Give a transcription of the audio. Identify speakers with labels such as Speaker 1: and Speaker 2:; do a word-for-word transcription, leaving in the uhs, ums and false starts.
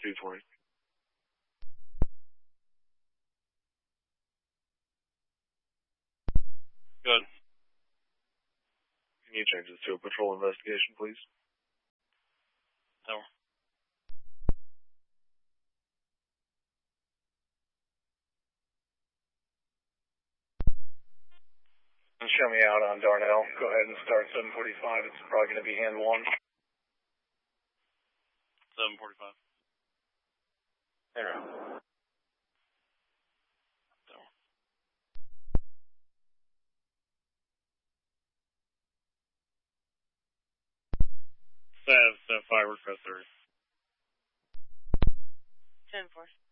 Speaker 1: two twenty. Good. Can you change this to a patrol investigation, please? No. Show me out on Darnell. Go ahead and start seven forty-five. It's probably going to be hand one. seven forty-five. There. Says uh, five request thirty.
Speaker 2: ten four.